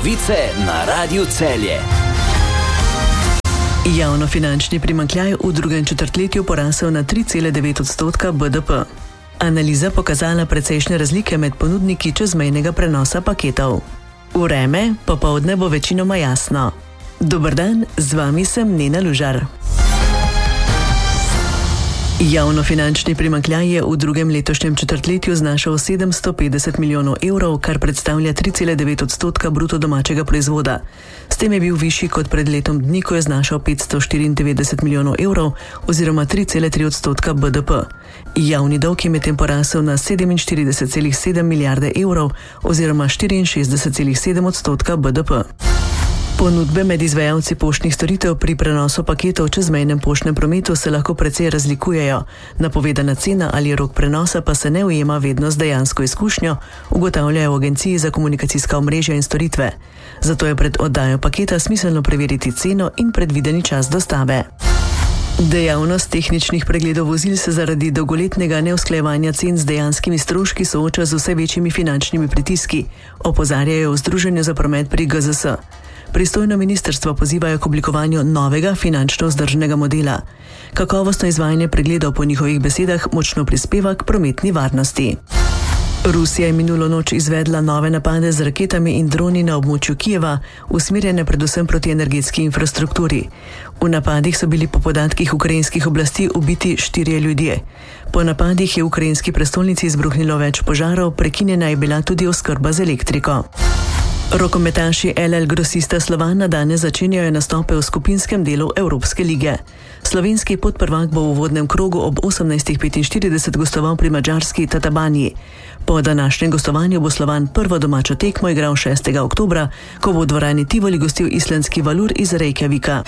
Novice na Radiu Celje. Javnofinančni primanjkljaj v drugem četrtletju porasel na 3,9% BDP. Analiza pokazala precejšnje razlike med ponudniki čezmejnega prenosa paketov. Vreme popoldne bo večinoma jasno. Dober dan, z vami sem Nena Lužar. Javnofinančni primanjkljaj je v drugem letošnjem četrtletju znašal 750 milijonov evrov, kar predstavlja 3,9% bruto domačega proizvoda. S tem je bil višji kot pred letom dni, ko je znašal 594 milijonov evrov oziroma 3,3% BDP. Javni dolg je medtem porasel na 47,7 milijarde evrov oziroma 64,7% BDP. Ponudbe med izvajalci poštnih storitev pri prenosu paketov v čezmejnem poštnem prometu se lahko precej razlikujejo. Napovedana cena ali rok prenosa pa se ne ujema vedno z dejansko izkušnjo, ugotavljajo v Agenciji za komunikacijska omrežja in storitve. Zato je pred oddajo paketa smiselno preveriti ceno in predvideni čas dostave. Dejavnost tehničnih pregledov vozil se zaradi dolgoletnega neusklajevanja cen z dejanskimi stroški sooča z vse večjimi finančnimi pritiski, opozarjajo v Združenju za promet pri GZS. Pristojno ministrstvo pozivajo k oblikovanju novega finančno vzdržnega modela. Kakovostno izvajanje pregledov po njihovih besedah močno prispeva k prometni varnosti. Rusija je minulo noč izvedla nove napade z raketami in droni na območju Kijeva, usmerjene predvsem proti energetski infrastrukturi. V napadih so bili po podatkih ukrajinskih oblasti ubiti 4 ljudje. Po napadih je v ukrajinski prestolnici izbruhnilo več požarov, prekinjena je bila tudi oskrba z elektriko. Rokometaši LL Grosista Slovana danes začenjajo nastope v skupinskem delu Evropske lige. Slovenski podprvak bo v uvodnem krogu ob 18:45 gostoval pri madžarski Tatabani. Po današnjem gostovanju bo Slovan prvo domačo tekmo igral 6. oktobra, ko bo v dvorani Tivoli gostil islandski Valur iz Reykjavika.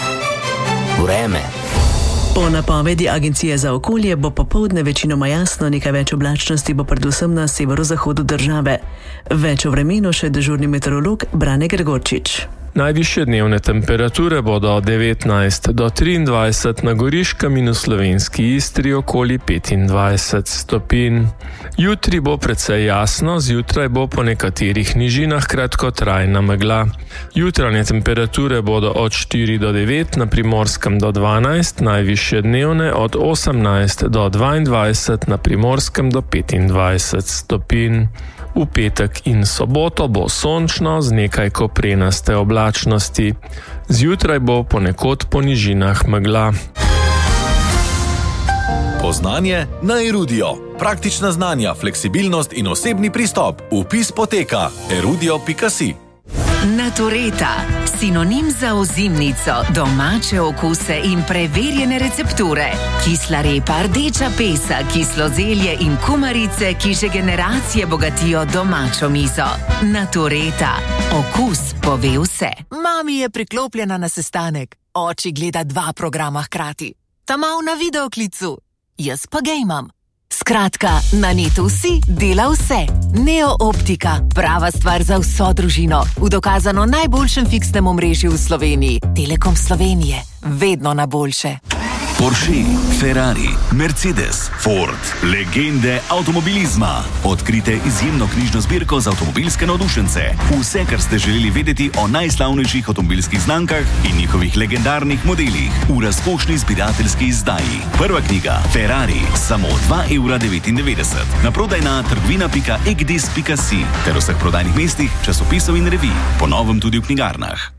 Vreme. Po napovedi Agencije za okolje bo popoldne večinoma jasno, nekaj več oblačnosti bo predvsem na severozahodu države. Več o vremenu še dežurni meteorolog Brane Gregorčič. Najvišje dnevne temperature bodo od 19 do 23 na Goriškem in v slovenski Istri okoli 25 stopinj. Jutri bo precej jasno, zjutraj bo po nekaterih nižinah kratkotrajna megla. Jutranje temperature bodo od 4 do 9, na Primorskem do 12, najvišje dnevne od 18 do 22, na Primorskem do 25 stopinj. V petek in soboto bo sončno z nekaj koprenaste oblačnosti. Zjutraj bo ponekod po nižinah megla. Poznanje na Erudio. Praktična znanja, fleksibilnost in osebni pristop. Vpis poteka erudio.si. Natureta, sinonim za ozimnico, domače okuse in preverjene recepture. Kisla repa, rdeča pesa, kislo zelje in kumarice, ki že generacije bogatijo domačo mizo. Natureta, okus pove vse. Mami je priklopljena na sestanek, oči gleda 2 programa hkrati. Ta mal na videoklicu, jaz pa gejmam. Skratka, na netu vsi dela vse. Neo Optika, prava stvar za vso družino. V dokazano najboljšem fiksnem omrežju v Sloveniji. Telekom Slovenije, vedno na boljše. Porsche, Ferrari, Mercedes, Ford, legende avtomobilizma. Odkrite izjemno knjižno zbirko za avtomobilske navdušence. Vse, kar ste želeli vedeti o najslavnejših avtomobilskih znamkah in njihovih legendarnih modelih v razkošni zbirateljski izdaji. Prva knjiga, Ferrari, samo 2,99 €. Na prodaj na trgovina.egdis.si ter vseh prodajnih mestih, časopisov in revij. Po novem tudi v knjigarnah.